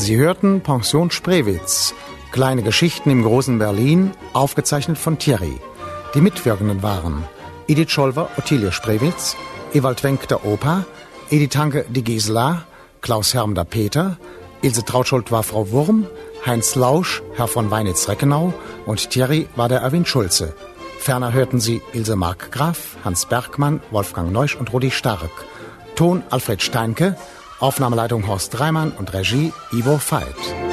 Sie hörten Pension Spreewitz, kleine Geschichten im großen Berlin, aufgezeichnet von Thierry. Die Mitwirkenden waren Edith Scholver, Ottilie Spreewitz, Ewald Wenck der Opa, Edith Hanke die Gisela, Klaus Herm der Peter, Ilse Trautschuld war Frau Wurm, Heinz Lausch, Herr von Weinitz-Reckenau und Thierry war der Erwin Schulze. Ferner hörten Sie Ilse Markgraf, Hans Bergmann, Wolfgang Neusch und Rudi Stark. Ton Alfred Steinke, Aufnahmeleitung Horst Reimann und Regie Ivo Veit.